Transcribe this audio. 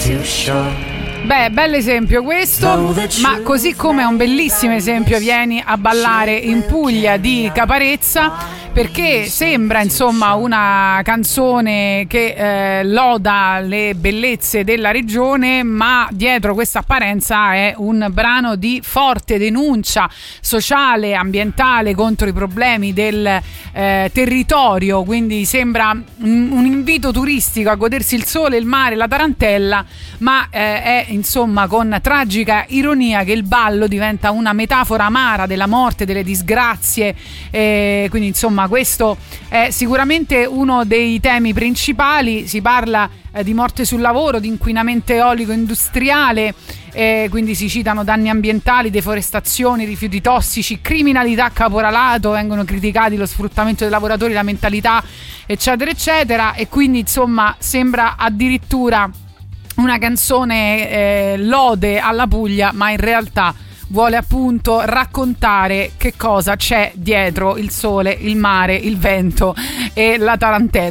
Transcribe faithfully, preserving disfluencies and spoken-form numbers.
Beh, bell'esempio questo, ma così come è un bellissimo esempio Vieni a ballare in Puglia di Caparezza, perché sembra insomma una canzone che eh, loda le bellezze della regione, ma dietro questa apparenza è un brano di forte denuncia sociale, ambientale contro i problemi del eh, territorio, quindi sembra un, un invito turistico a godersi il sole, il mare, la tarantella, ma eh, è insomma con tragica ironia che il ballo diventa una metafora amara della morte, delle disgrazie, eh, quindi insomma questo è sicuramente uno dei temi principali. Si parla eh, di morte sul lavoro, di inquinamento eolico industriale, eh, quindi si citano danni ambientali, deforestazioni, rifiuti tossici, criminalità, caporalato, vengono criticati lo sfruttamento dei lavoratori, la mentalità, eccetera eccetera, e quindi insomma sembra addirittura una canzone eh, lode alla Puglia, ma in realtà vuole appunto raccontare che cosa c'è dietro il sole, il mare, il vento e la tarantella.